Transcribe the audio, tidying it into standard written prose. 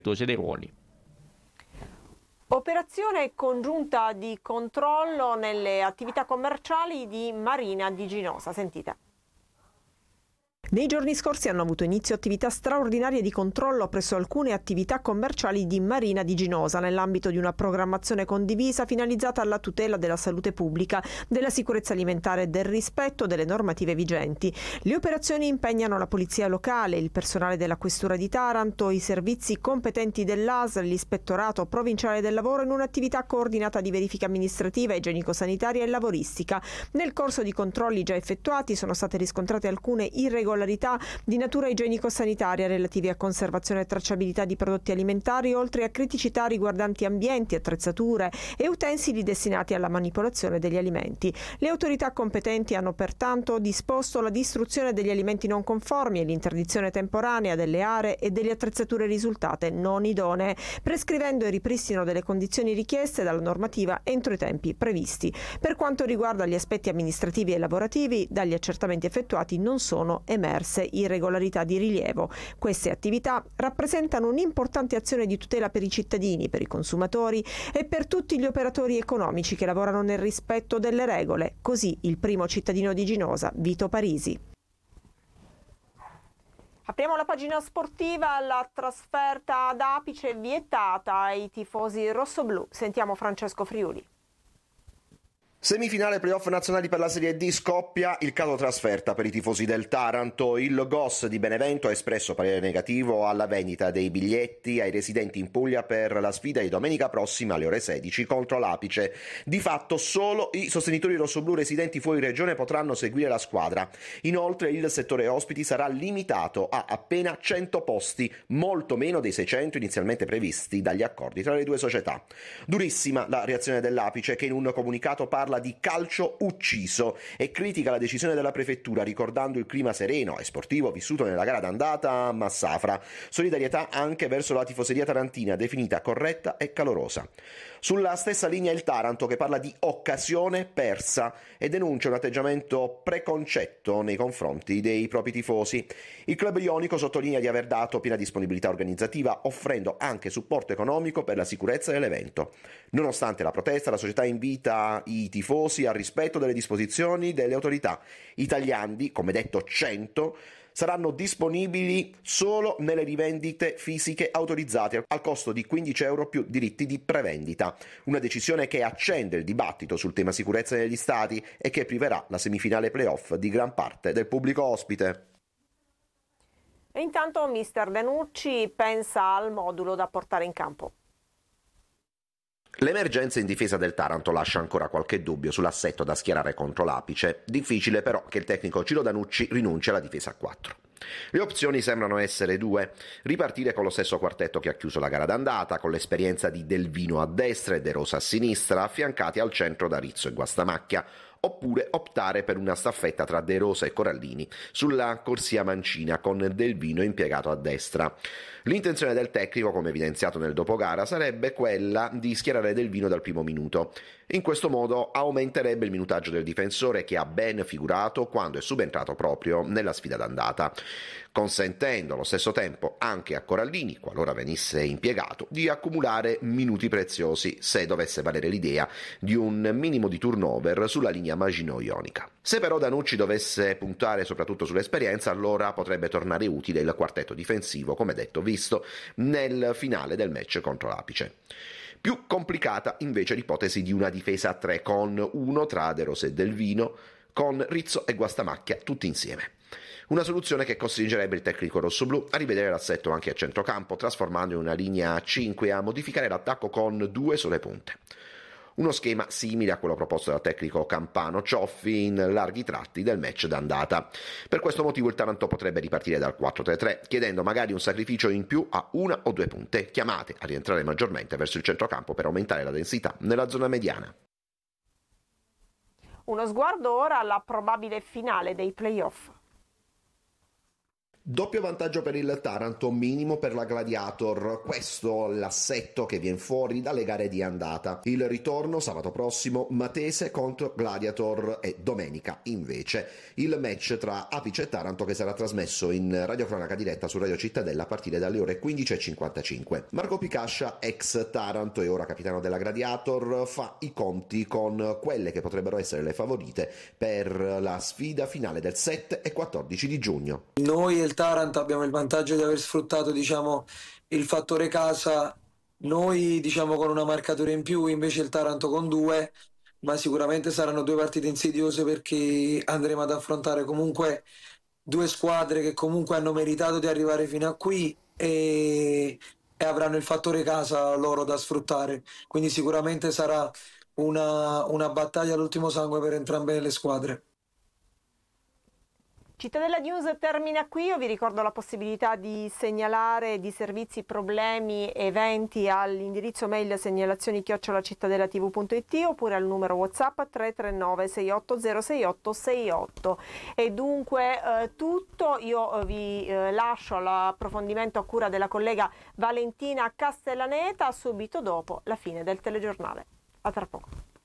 dei ruoli. Operazione congiunta di controllo nelle attività commerciali di Marina di Ginosa. Sentite. Nei giorni scorsi hanno avuto inizio attività straordinarie di controllo presso alcune attività commerciali di Marina di Ginosa nell'ambito di una programmazione condivisa finalizzata alla tutela della salute pubblica, della sicurezza alimentare e del rispetto delle normative vigenti. Le operazioni impegnano la polizia locale, il personale della questura di Taranto, i servizi competenti dell'ASL, l'ispettorato provinciale del lavoro in un'attività coordinata di verifica amministrativa, igienico-sanitaria e lavoristica. Nel corso di controlli già effettuati sono state riscontrate alcune irregolarità di natura igienico-sanitaria relative a conservazione e tracciabilità di prodotti alimentari, oltre a criticità riguardanti ambienti, attrezzature e utensili destinati alla manipolazione degli alimenti. Le autorità competenti hanno pertanto disposto la distruzione degli alimenti non conformi e l'interdizione temporanea delle aree e delle attrezzature risultate non idonee, prescrivendo il ripristino delle condizioni richieste dalla normativa entro i tempi previsti. Per quanto riguarda gli aspetti amministrativi e lavorativi, dagli accertamenti effettuati non sono emerse irregolarità di rilievo. Queste attività rappresentano un'importante azione di tutela per i cittadini, per i consumatori e per tutti gli operatori economici che lavorano nel rispetto delle regole. Così il primo cittadino di Ginosa, Vito Parisi. Apriamo la pagina sportiva, la trasferta ad Apice vietata ai tifosi rossoblù. Sentiamo Francesco Friuli. Semifinale playoff nazionali per la Serie D, scoppia il caso trasferta per i tifosi del Taranto. Il GOS di Benevento ha espresso parere negativo alla vendita dei biglietti ai residenti in Puglia per la sfida di domenica prossima alle ore 16 contro l'Apice. Di fatto solo i sostenitori rossoblù residenti fuori regione potranno seguire la squadra. Inoltre il settore ospiti sarà limitato a appena 100 posti, molto meno dei 600 inizialmente previsti dagli accordi tra le due società. Durissima la reazione dell'Apice, che in un comunicato parla di calcio ucciso e critica la decisione della prefettura, ricordando il clima sereno e sportivo vissuto nella gara d'andata a Massafra. Solidarietà anche verso la tifoseria tarantina, definita corretta e calorosa. Sulla stessa linea il Taranto, che parla di occasione persa e denuncia un atteggiamento preconcetto nei confronti dei propri tifosi. Il club ionico sottolinea di aver dato piena disponibilità organizzativa, offrendo anche supporto economico per la sicurezza dell'evento. Nonostante la protesta, la società invita i tifosi al rispetto delle disposizioni delle autorità. I tagliandi, come detto 100, saranno disponibili solo nelle rivendite fisiche autorizzate al costo di €15 più diritti di prevendita. Una decisione che accende il dibattito sul tema sicurezza negli stadi e che priverà la semifinale playoff di gran parte del pubblico ospite. E intanto mister Danucci pensa al modulo da portare in campo. L'emergenza in difesa del Taranto lascia ancora qualche dubbio sull'assetto da schierare contro l'Apice. Difficile però che il tecnico Ciro Danucci rinunci alla difesa a 4. Le opzioni sembrano essere due: ripartire con lo stesso quartetto che ha chiuso la gara d'andata, con l'esperienza di Delvino a destra e De Rosa a sinistra, affiancati al centro da Rizzo e Guastamacchia, oppure optare per una staffetta tra De Rosa e Corallini sulla corsia mancina, con Delvino impiegato a destra. L'intenzione del tecnico, come evidenziato nel dopogara, sarebbe quella di schierare Delvino dal primo minuto. In questo modo aumenterebbe il minutaggio del difensore, che ha ben figurato quando è subentrato proprio nella sfida d'andata, consentendo allo stesso tempo anche a Corallini, qualora venisse impiegato, di accumulare minuti preziosi se dovesse valere l'idea di un minimo di turnover sulla linea Maginot-Ionica. Se però Danucci dovesse puntare soprattutto sull'esperienza, allora potrebbe tornare utile il quartetto difensivo, come detto, visto nel finale del match contro l'Apice. Più complicata invece l'ipotesi di una difesa a 3 con uno tra De Rosa e Delvino, con Rizzo e Guastamacchia tutti insieme. Una soluzione che costringerebbe il tecnico rossoblù a rivedere l'assetto anche a centrocampo, trasformando in una linea a 5 e a modificare l'attacco con 2 sole punte. Uno schema simile a quello proposto dal tecnico campano Cioffi in larghi tratti del match d'andata. Per questo motivo il Taranto potrebbe ripartire dal 4-3-3, chiedendo magari un sacrificio in più a 1 o 2 punte, chiamate a rientrare maggiormente verso il centrocampo per aumentare la densità nella zona mediana. Uno sguardo ora alla probabile finale dei playoff. Doppio vantaggio per il Taranto, minimo per la Gladiator, questo l'assetto che viene fuori dalle gare di andata. Il ritorno sabato prossimo, Matese contro Gladiator, e domenica invece il match tra Apice e Taranto, che sarà trasmesso in radiocronaca diretta su Radio Cittadella a partire dalle ore 15:55. Marco Picascia, ex Taranto e ora capitano della Gladiator, fa i conti con quelle che potrebbero essere le favorite per la sfida finale del 7 e 14 di giugno. Noi e il Taranto abbiamo il vantaggio di aver sfruttato, diciamo, il fattore casa, noi diciamo con una marcatura in più, invece il Taranto con due, ma sicuramente saranno due partite insidiose perché andremo ad affrontare comunque due squadre che comunque hanno meritato di arrivare fino a qui e avranno il fattore casa loro da sfruttare, quindi sicuramente sarà una battaglia all'ultimo sangue per entrambe le squadre. Cittadella News termina qui, io vi ricordo la possibilità di segnalare di servizi, problemi, eventi all'indirizzo mail segnalazioni@cittadellatv.it oppure al numero WhatsApp 339 680 6868. E dunque tutto, io vi lascio l'approfondimento a cura della collega Valentina Castellaneta subito dopo la fine del telegiornale. A tra poco.